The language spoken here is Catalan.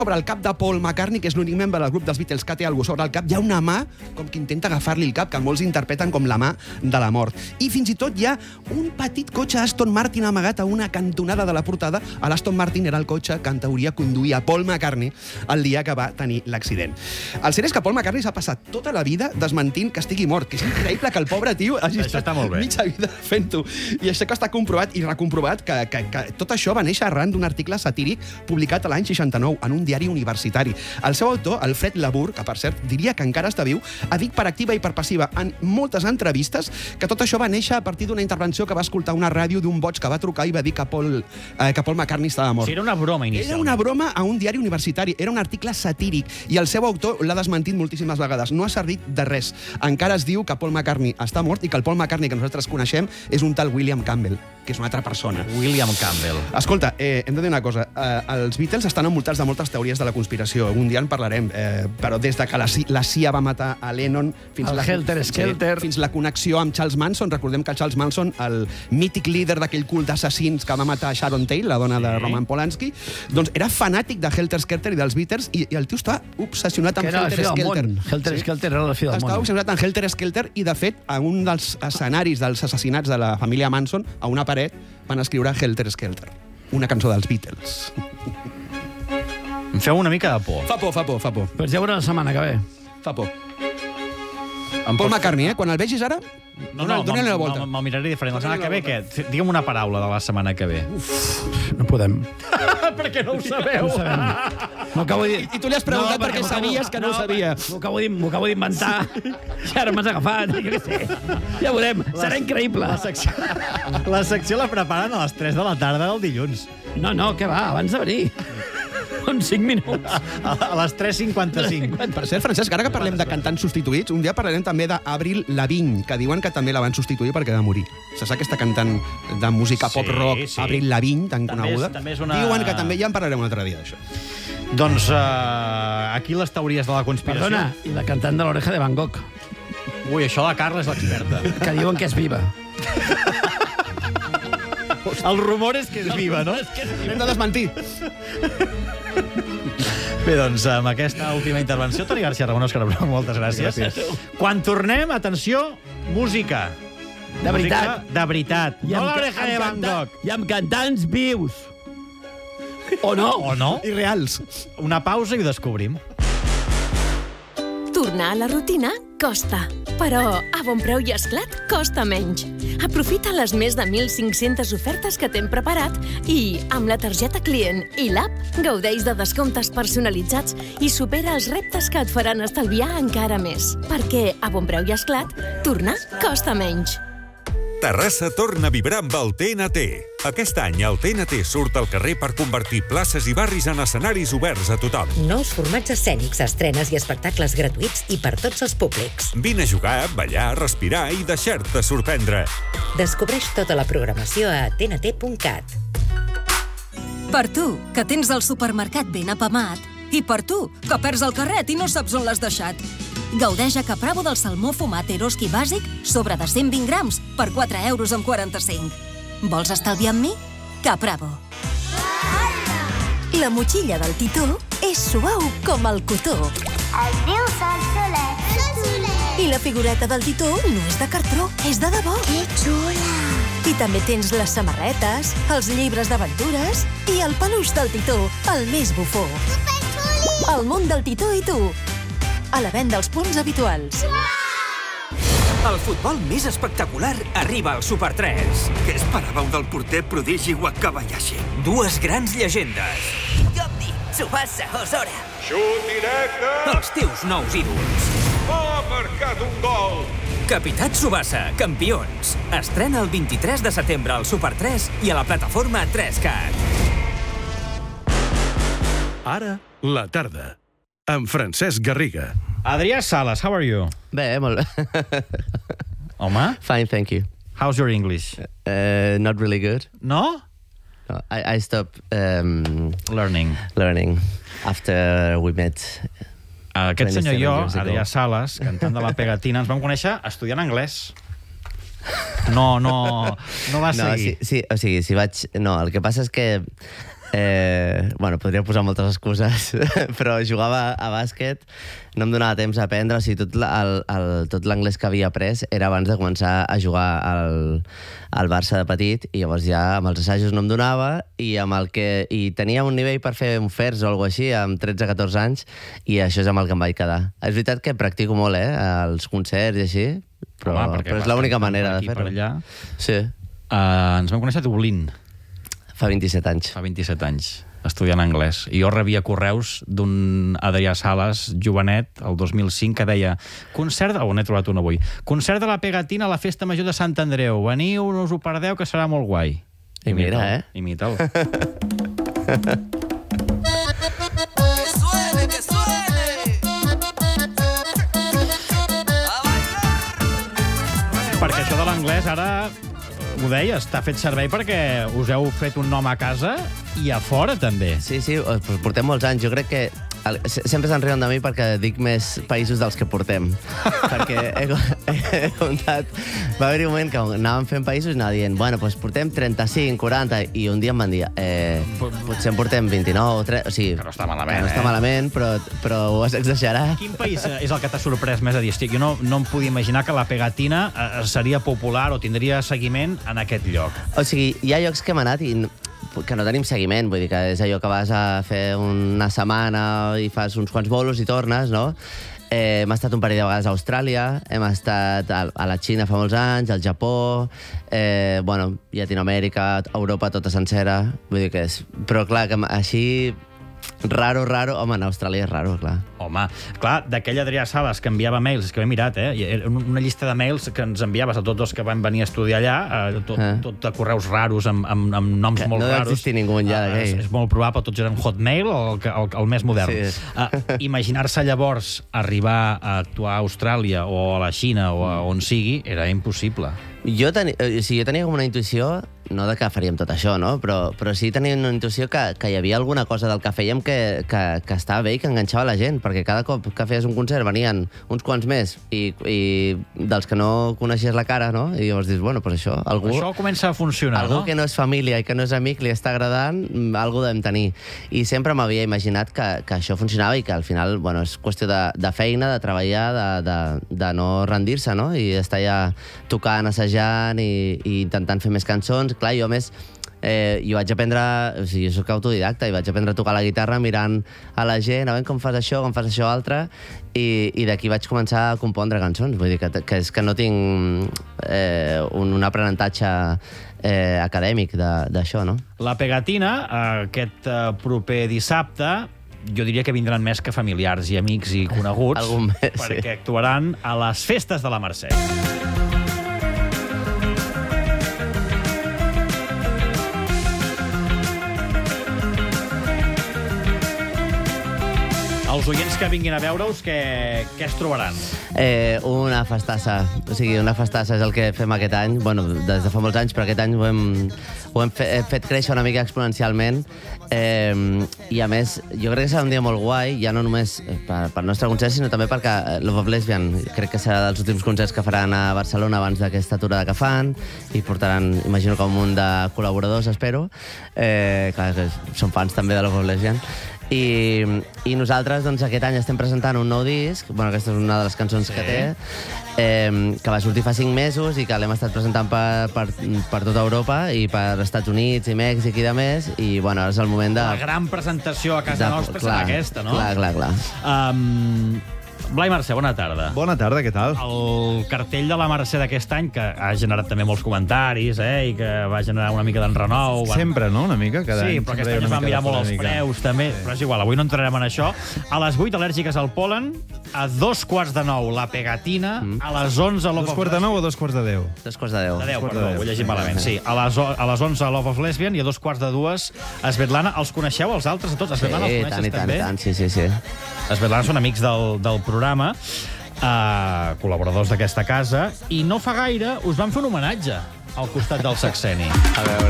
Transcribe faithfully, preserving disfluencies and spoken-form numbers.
sobre el cap de Paul McCartney, que és l'únic membre del grup dels Beatles que té algú sobre el cap. Hi ha una mà com que intenta agafar-li el cap, que molts interpreten com la mà de la mort. I fins i tot hi ha un petit cotxe Aston Martin amagat a una cantonada de la portada. L'Aston Martin era el cotxe que en teoria conduïa Paul McCartney el dia que va tenir l'accident. El cert és que Paul McCartney s'ha passat tota la vida desmentint que estigui mort, que és increïble que el pobre tio hagi estat mitja vida fent-ho. I això que està comprovat i recomprovat que, que, que tot això va néixer arran d'un article satíric publicat a l'any seixanta-nou en un diari universitari. El seu autor, el Fred Labour, que per cert diria que encara està viu, ha dit per activa i per passiva en moltes entrevistes que tot això va néixer a partir d'una intervenció que va escoltar una ràdio d'un boig que va trucar i va dir que Paul, eh, que Paul McCartney estava mort. Sí, era una broma inicialment. Era una broma a un diari universitari, era un article satíric i el seu autor l'ha desmentit moltíssimes vegades. No ha servit de res. Encara es diu que Paul McCartney està mort i que el Paul McCartney que nosaltres coneixem és un tal William Campbell, que és una altra persona. William Campbell. Escolta, eh, hem de dir una cosa. Eh, els Beatles estan envoltats de moltes teories de la conspiració. Un dia en parlarem, eh, però des de que la, la C I A va matar a Lennon fins el la, Helter Skelter, sí, fins la connexió amb Charles Manson. Recordem que Charles Manson, el mític líder d'aquell cult d'assassins que va matar Sharon Tate, la dona sí. de Roman Polanski, doncs era fanàtic de Helter Skelter i dels Beatles i, i el tio està obsessionat amb Helter Skelter. Helter sí? Skelter era la fi del món. Estava obsessionat amb Helter Skelter i, de fet, a un dels escenaris dels assassinats de la família Manson, a una paret, van escriure Helter Skelter, una cançó dels Beatles. Em feu una mica de por. Fa por, fa por, fa por. Pues ja veurà la setmana que ve. Fa por. Em Paul McCartney, eh? Quan el vegis ara, no, no, dona-li la volta. Me'l miraré diferent. La setmana que ve, què? Digue'm una paraula de la setmana que ve. Uf, no podem. Perquè no ho sabeu. No ho sabem. M'ho acabo de dir. I tu li has preguntat no, perquè, perquè sabies que no, no ho sabia. M'ho acabo d'inventar. I ara m'has agafat. Jo què sé. Ja veurem. Serà increïble. La secció, la secció la preparen a les tres de la tarda del dilluns. No, no, què va? Abans de venir. En cinc minuts. A, a les tres cinquanta-cinc. Per cert, Francesc, ara que parlem de cantants substituïts, un dia parlarem també d'Avril Lavigne, que diuen que també la van substituir perquè va morir. Saps aquesta cantant de música sí, pop-rock, sí. Avril Lavigne, tan també coneguda? És, també és una... Diuen que també ja en parlarem un altre dia, d'això. Doncs uh, aquí les teories de la conspiració... Perdona, i la cantant de l'Oreja de Van Gogh. Ui, això la Carla és l'experta. Que diuen que és viva. El rumor és que és viva, no? L'hem de desmentir. Bé, doncs, amb aquesta última intervenció, Toni García Ramonos, que moltes gràcies. gràcies. Quan tornem, atenció, música. De veritat. Música de veritat. No l'Oreja de Van Gogh. I amb cantants vius. O no. O no. I reals. Una pausa i ho descobrim. Tornar a la rutina costa, però a Bon Preu i Esclat costa menys. Aprofita les més de mil cinc-centes ofertes que t'hem preparat i, amb la targeta client i l'app, gaudeix de descomptes personalitzats i supera els reptes que et faran estalviar encara més. Perquè a Bon Preu i Esclat, tornar costa menys. Terrassa torna a vibrar amb el T N T. Aquest any el T N T surt al carrer per convertir places i barris en escenaris oberts a tothom. Nous formats escènics, estrenes i espectacles gratuïts i per tots els públics. Vine a jugar, ballar, respirar i deixar-te sorprendre. Descobreix tota la programació a t n t punt cat. Per tu, que tens el supermercat ben apamat, i per tu, que perds el carret i no saps on l'has deixat. Gaudeix a Capravo del salmó fumat Eroski bàsic sobre de cent vint grams per quatre euros amb quaranta-cinc. Vols estalviar amb mi? Capravo. La motxilla del Titó és suau com el cotó. Es diu Sol Soler. Sol Soler. I la figureta del Titó no és de cartró, és de debò. Que xula. I també tens les samarretes, els llibres d'aventures i el peluix del Titó, el més bufó. Superxuli. El món del Titó i tu. A la venda als punts habituals. El futbol més espectacular arriba al Super tres. Què esperàveu del porter prodigi Wakabayashi? Dues grans llegendes. Yomdi, Tsubasa Ozora. Xut directe. Els teus nous ídols. Ha marcat un gol. Capità Tsubasa, campions. Estrena el vint-i-tres de setembre al Super tres i a la plataforma tres cat. Ara, la tarda. Amb Francesc Garriga. Adrià Sales, how are you? Bé, molt bé. Home? Fine, thank you. How's your English? Uh, not really good. No? No, I, I stopped um, learning. Learning after we met. Aquest senyor i jo, Adrià Sales, cantant de la Pegatina, ens vam conèixer estudiant anglès. No, no, no va seguir. No, sí, sí, o sigui, si vaig... No, el que passa és que Eh, bueno, podria posar moltes excuses, però jugava a bàsquet, no em donava temps a aprendre, o sigui, tot la- el- el- tot l'anglès que havia après era abans de començar a jugar al, al Barça de petit, i llavors ja amb els assajos no em donava, i amb el que i tenia un nivell per fer un fers o alguna cosa així, amb tretze catorze anys, i això és amb el que em vaig quedar. És veritat que practico molt, eh, els concerts i així, però, Home, perquè però és vas l'única cantant manera per de aquí, fer-ho. per allà. Sí. Uh, ens vam conèixer a Dublín. Fa vint-i-set anys. Fa vint-i-set anys, estudiant anglès. I jo rebia correus d'un Adrià Sales, jovenet, el dos mil cinc, que deia concert, oh, n'he trobat un avui, concert de la Pegatina a la Festa Major de Sant Andreu. Veniu, no us ho perdeu, que serà molt guai. I mira, eh? Imita'l. Perquè això de l'anglès ara, ho deia, està fet servei perquè us heu fet un nom a casa i a fora també. Sí, sí, portem molts anys. Jo crec que el- se- sempre se'n riuen de mi perquè dic més països dels que portem. Perquè he, he comptat... Va haver-hi un moment que anàvem fent països i anava dient, bueno, doncs portem trenta-cinc, quaranta, i un dia em van dir, eh, potser en portem vint-i-nou, trenta... O sigui, que no està malament, no està eh? malament, però, però ho has exagerat. Quin país és el que t'ha sorprès més a dir? Estic, jo no, no em podia imaginar que la Pegatina eh, seria popular o tindria seguiment en aquest lloc. O sigui, hi ha llocs que hem anat i n- que no tenim seguiment, vull dir que és allò que vas a fer una setmana i fas uns quants bolos i tornes, no? Eh, hem estat un parell de vegades a Austràlia, hem estat a, a la Xina fa molts anys, al Japó, eh, bueno, Llatinoamèrica, Europa tota sencera, vull dir que és... Però clar, que així... Raro, raro... Home, en Austràlia és raro, clar. Home, clar, d'aquell Adrià Sales que enviava mails, és que ho he mirat, eh? I era una llista de mails que ens enviaves a tots els que van venir a estudiar allà, eh, tot, Eh. tot de correus raros, amb, amb, amb noms Que molt no deu raros. existir ningú enllà Eh, d'aquell. és, és molt probable, tots eren Hotmail o el, que- el, el més modern. Sí. Eh, Imaginar-se llavors arribar a actuar a Austràlia o a la Xina o a on sigui, era impossible. Jo, teni, o sigui, jo tenia com una intuïció, no de que faríem tot això, no? Però, però sí tenia una intuïció que, que hi havia alguna cosa del que fèiem que, que, que estava bé i que enganxava la gent, perquè cada cop que feies un concert venien uns quants més i, i dels que no coneixies la cara, no? I llavors dius, bueno, doncs això... Algú, Això comença a funcionar, algú no? que no és família i que no és amic li està agradant, mm, algú devem tenir. I sempre m'havia imaginat que, que això funcionava i que al final, bueno, és qüestió de, de feina, de treballar, de, de, de no rendir-se, no? I estar ja tocant, assajant i, i intentant fer més cançons. Clar, jo a més, eh, jo vaig aprendre... O sigui, jo soc autodidacta i vaig aprendre a tocar la guitarra mirant a la gent, a veure com fas això, com fas això altre, i, i d'aquí vaig començar a compondre cançons. Vull dir que, que és que no tinc eh, un, un aprenentatge eh, acadèmic de- d'això, no? La Pegatina, eh, aquest eh, proper dissabte, jo diria que vindran més que familiars i amics i coneguts, Algun més, sí. perquè actuaran a les festes de la Mercè. Els oients que vinguin a veure-us, què, què es trobaran? Eh, una festassa. O sigui, una festassa és el que fem aquest any. Bueno, des de fa molts anys, però aquest any ho hem, ho hem fe, fet créixer una mica exponencialment. Eh, I a més, jo crec que serà un dia molt guai, ja no només per, per nostre concert, sinó també perquè eh, Love of Lesbian crec que serà dels últims concerts que faran a Barcelona abans d'aquesta aturada que fan, i portaran, imagino que un munt de col·laboradors, espero. Eh, clar, que són fans també de Love of Lesbian. I, i nosaltres doncs, aquest any estem presentant un nou disc, bueno, aquesta és una de les cançons sí. que té, eh, que va sortir fa cinc mesos i que l'hem estat presentant per, per, per tota Europa i per Estats Units i Mèxic i de més, i bueno, ara és el moment de... La gran presentació a casa de, nostra clar, serà aquesta, no? Clar, clar, clar. Um, Blai Mercè, bona tarda. Bona tarda, què tal? El cartell de la Mercè d'aquest any, que ha generat també molts comentaris, eh, i que va generar una mica d'enrenou. Van... Sempre, no?, una mica, cada sí, any. però aquest sempre hi ha any es una van mica mirar de molt els polèmica. preus, també, però és igual, avui no entrarem en això. A les vuit, al·lèrgiques al pol·len, a dos quarts de nou, la Pegatina, mm. a les onze... Dos quarts de nou o dos quarts de deu? Dos quarts de deu. De deu, Dos quarts perdó, de deu. ho he llegit malament. Sí, a les, o- a les onze, Love of Lesbian, i a dos quarts de dues, Svetlana. Els coneixeu, els altres, a tots? Sí, Svetlana els tant coneixes i tant, també? i tant, sí, sí, sí. Svetlana són amics del, del programa, uh, col·laboradors d'aquesta casa, i no fa gaire us van fer un homenatge al costat del Saxeni. A veure...